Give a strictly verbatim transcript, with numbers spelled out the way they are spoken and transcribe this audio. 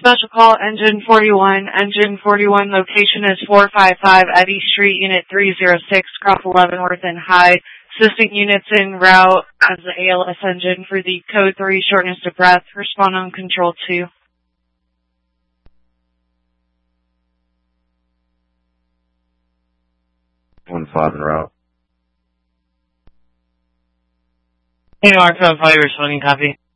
Special call, engine forty-one. Engine forty-one, location is four five five Eddy Street, unit three oh six, Crop Leavenworth and Hyde. Assisting units en route as the A L S engine for the code three, shortness of breath. Respond on control two. One five en route. Hey, Mark, I'm probably responding, copy.